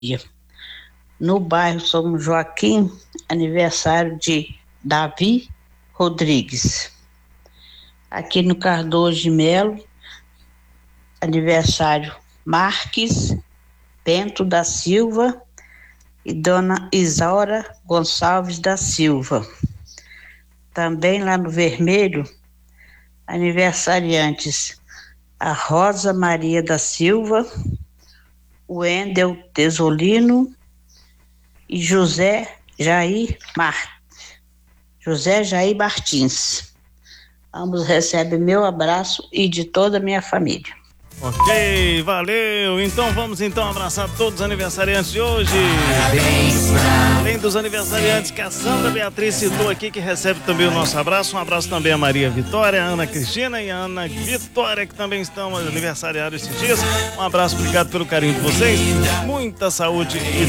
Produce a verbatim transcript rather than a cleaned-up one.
No bairro São Joaquim, aniversário de Davi Rodrigues. Aqui no Cardoso de Melo, aniversário Marques Bento da Silva e Dona Isaura Gonçalves da Silva. Também lá no Vermelho, aniversariantes a Rosa Maria da Silva, o Wendel Tesolino e José Jair Mar... José Jair Martins. Ambos recebem meu abraço e de toda a minha família. Ok, valeu. Então vamos então abraçar todos os aniversariantes de hoje. Além dos aniversariantes que a Sandra Beatriz citou aqui, que recebe também o nosso abraço. Um abraço também a Maria Vitória, a Ana Cristina e a Ana Vitória, que também estão aniversariando esses dias. Um abraço, obrigado pelo carinho de vocês. Muita saúde e